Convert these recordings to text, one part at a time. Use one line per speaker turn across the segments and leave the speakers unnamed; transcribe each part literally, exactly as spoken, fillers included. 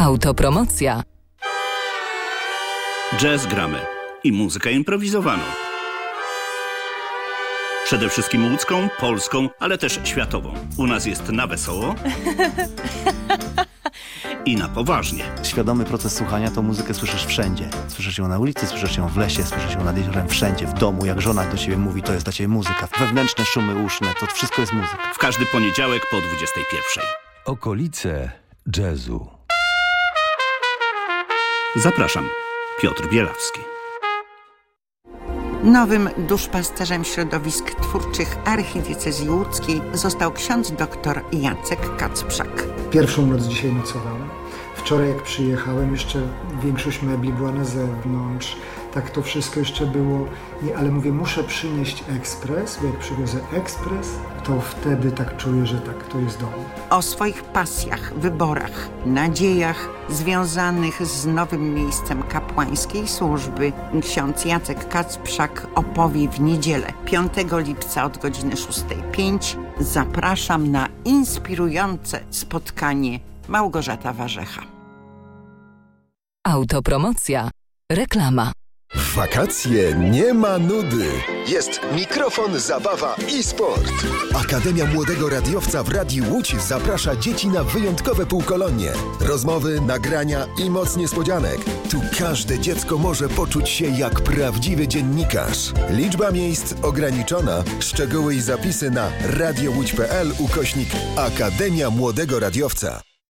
Autopromocja.
Jazz gramy i muzykę improwizowaną. Przede wszystkim łódzką, polską, ale też światową. U nas jest na wesoło i na poważnie.
Świadomy proces słuchania to muzykę słyszysz wszędzie. Słyszysz ją na ulicy, słyszysz ją w lesie, słyszysz ją nad jeziorem, wszędzie, w domu. Jak żona do ciebie mówi, to jest dla ciebie muzyka. Wewnętrzne szumy uszne, to wszystko jest muzyka.
W każdy poniedziałek po dwudziestej pierwszej.
Okolice jazzu.
Zapraszam, Piotr Bielawski.
Nowym duszpasterzem środowisk twórczych archidiecezji łódzkiej został ksiądz dr Jacek Kacprzak.
Pierwszą noc dzisiaj nocowałem. Wczoraj jak przyjechałem, jeszcze większość mebli była na zewnątrz. Tak to wszystko jeszcze było, nie, ale mówię, muszę przynieść ekspres, bo jak przywiozę ekspres, to wtedy tak czuję, że tak, to jest dom.
O swoich pasjach, wyborach, nadziejach związanych z nowym miejscem kapłańskiej służby ksiądz Jacek Kacprzak opowie w niedzielę, piątego lipca od godziny szóstej pięć. Zapraszam na inspirujące spotkanie. Małgorzata Warzecha.
Autopromocja. Reklama.
W wakacje nie ma nudy. Jest mikrofon, zabawa i sport. Akademia Młodego Radiowca w Radiu Łódź zaprasza dzieci na wyjątkowe półkolonie. Rozmowy, nagrania i moc niespodzianek. Tu każde dziecko może poczuć się jak prawdziwy dziennikarz. Liczba miejsc ograniczona. Szczegóły i zapisy na radiołódź.pl ukośnik Akademia Młodego Radiowca.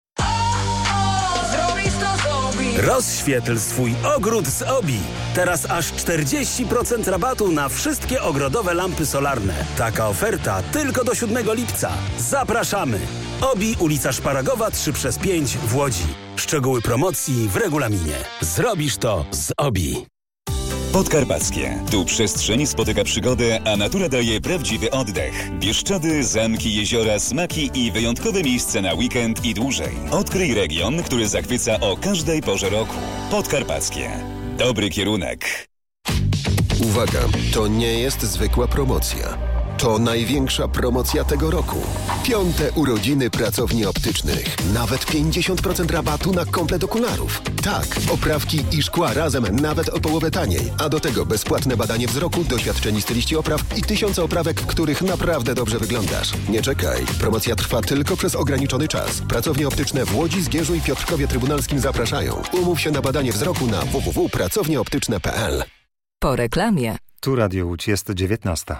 Rozświetl swój ogród z Obi. Teraz aż czterdzieści procent rabatu na wszystkie ogrodowe lampy solarne. Taka oferta tylko do siódmego lipca. Zapraszamy! Obi, ulica Szparagowa trzy przez pięć w Łodzi. Szczegóły promocji w regulaminie. Zrobisz to z Obi.
Podkarpackie. Tu przestrzeń spotyka przygodę, a natura daje prawdziwy oddech. Bieszczady, zamki, jeziora, smaki i wyjątkowe miejsce na weekend i dłużej. Odkryj region, który zachwyca o każdej porze roku. Podkarpackie. Dobry kierunek.
Uwaga, to nie jest zwykła promocja. To największa promocja tego roku. Piąte urodziny pracowni optycznych. Nawet pięćdziesiąt procent rabatu na komplet okularów. Tak, oprawki i szkła razem nawet o połowę taniej. A do tego bezpłatne badanie wzroku, doświadczeni styliści opraw i tysiące oprawek, w których naprawdę dobrze wyglądasz. Nie czekaj. Promocja trwa tylko przez ograniczony czas. Pracownie optyczne w Łodzi, Zgierzu i Piotrkowie Trybunalskim zapraszają. Umów się na badanie wzroku na w w w kropka pracownie optyczne kropka p l.
Po reklamie.
Tu Radio Łódź, jest dziewiętnasta.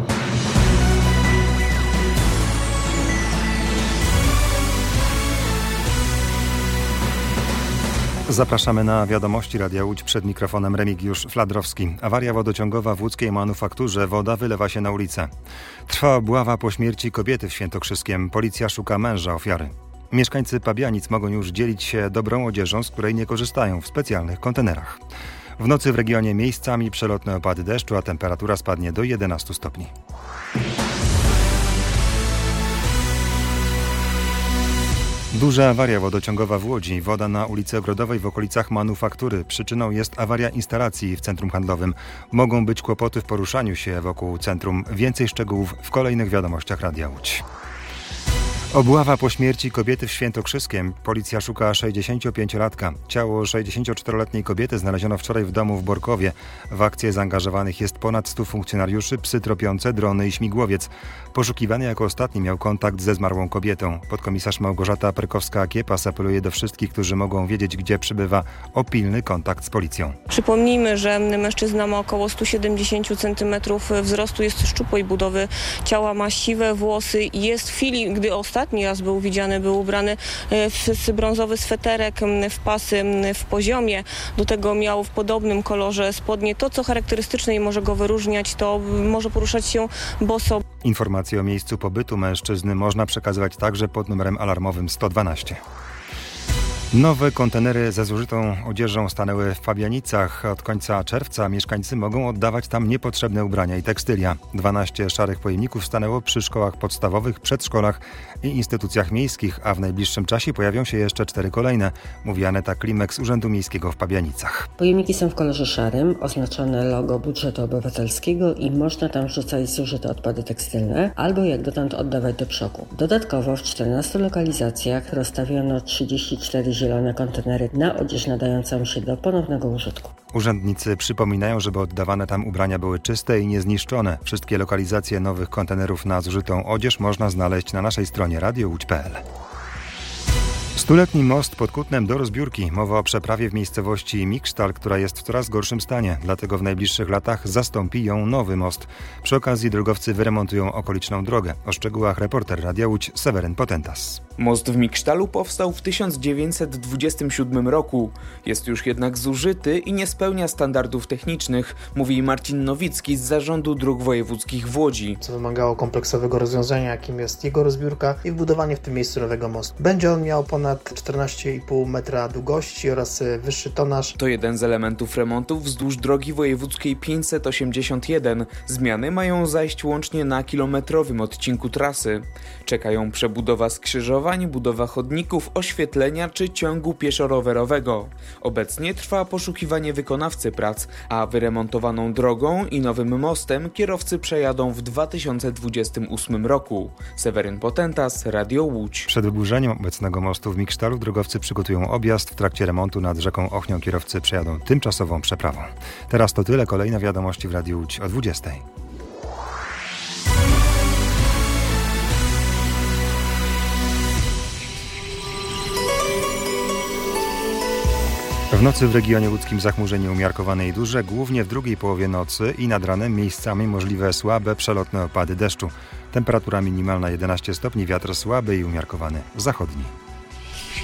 Zapraszamy na wiadomości Radia Łódź, przed mikrofonem Remigiusz Fladrowski. Awaria wodociągowa w łódzkiej manufakturze. Woda wylewa się na ulicę. Trwa obława po śmierci kobiety w Świętokrzyskiem. Policja szuka męża ofiary. Mieszkańcy Pabianic mogą już dzielić się dobrą odzieżą, z której nie korzystają, w specjalnych kontenerach. W nocy w regionie miejscami przelotne opady deszczu, a temperatura spadnie do jedenastu stopni. Duża awaria wodociągowa w Łodzi. Woda na ulicy Ogrodowej w okolicach manufaktury. Przyczyną jest awaria instalacji w centrum handlowym. Mogą być kłopoty w poruszaniu się wokół centrum. Więcej szczegółów w kolejnych wiadomościach Radia Łódź. Obława po śmierci kobiety w Świętokrzyskiem. Policja szuka sześćdziesięciopięciolatka. Ciało sześćdziesięcioczteroletniej kobiety znaleziono wczoraj w domu w Borkowie. W akcję zaangażowanych jest ponad stu funkcjonariuszy, psy tropiące, drony i śmigłowiec. Poszukiwany jako ostatni miał kontakt ze zmarłą kobietą. Podkomisarz Małgorzata Perkowska-Kiepas apeluje do wszystkich, którzy mogą wiedzieć, gdzie przebywa, o pilny kontakt z policją.
Przypomnijmy, że mężczyzna ma około sto siedemdziesiąt centymetrów wzrostu, jest szczupłej budowy ciała, ma siwe włosy i jest w chwili, gdy ostatni Ostatni raz był widziany, był ubrany w brązowy sweterek, w pasy w poziomie. Do tego miał w podobnym kolorze spodnie. To, co charakterystyczne i może go wyróżniać, to może poruszać się boso.
Informacje o miejscu pobytu mężczyzny można przekazywać także pod numerem alarmowym sto dwanaście. Nowe kontenery ze zużytą odzieżą stanęły w Pabianicach. Od końca czerwca mieszkańcy mogą oddawać tam niepotrzebne ubrania i tekstylia. dwanaście szarych pojemników stanęło przy szkołach podstawowych, przedszkolach i instytucjach miejskich, a w najbliższym czasie pojawią się jeszcze cztery kolejne, mówi Aneta Klimek z Urzędu Miejskiego w Pabianicach.
Pojemniki są w kolorze szarym, oznaczone logo budżetu obywatelskiego i można tam wrzucać zużyte odpady tekstylne albo jak dotąd oddawać do przoku. Dodatkowo w czternastu lokalizacjach rozstawiono trzydzieści cztery zielone kontenery na odzież nadającą się do ponownego użytku.
Urzędnicy przypominają, żeby oddawane tam ubrania były czyste i niezniszczone. Wszystkie lokalizacje nowych kontenerów na zużytą odzież można znaleźć na naszej stronie radio łódź kropka p l. Stuletni most pod Kutnem do rozbiórki. Mowa o przeprawie w miejscowości Miksztal, która jest w coraz gorszym stanie. Dlatego w najbliższych latach zastąpi ją nowy most. Przy okazji drogowcy wyremontują okoliczną drogę. O szczegółach reporter Radia Łódź Seweryn Potentas.
Most w Miksztalu powstał w tysiąc dziewięćset dwudziestym siódmym roku. Jest już jednak zużyty i nie spełnia standardów technicznych, mówi Marcin Nowicki z Zarządu Dróg Wojewódzkich w Łodzi.
Co wymagało kompleksowego rozwiązania, jakim jest jego rozbiórka i wbudowanie w tym miejscu nowego mostu. Będzie on miał ponad czternaście i pół metra długości oraz wyższy tonaż.
To jeden z elementów remontów wzdłuż drogi wojewódzkiej pięćset osiemdziesiąt jeden. Zmiany mają zajść łącznie na kilometrowym odcinku trasy. Czekają przebudowa skrzyżowań, budowa chodników, oświetlenia czy ciągu pieszo-rowerowego. Obecnie trwa poszukiwanie wykonawcy prac, a wyremontowaną drogą i nowym mostem kierowcy przejadą w dwa tysiące dwudziestym ósmym roku. Seweryn Potentas, Radio Łódź.
Przed wyburzeniem obecnego mostu w Miksztalu drogowcy przygotują objazd. W trakcie remontu nad rzeką Ochnią kierowcy przejadą tymczasową przeprawą. Teraz to tyle. Kolejne wiadomości w Radiu Łódź o dwudziestej. W nocy w regionie łódzkim zachmurzenie umiarkowane i duże, głównie w drugiej połowie nocy i nad ranem miejscami możliwe słabe, przelotne opady deszczu. Temperatura minimalna jedenaście stopni, wiatr słaby i umiarkowany zachodni.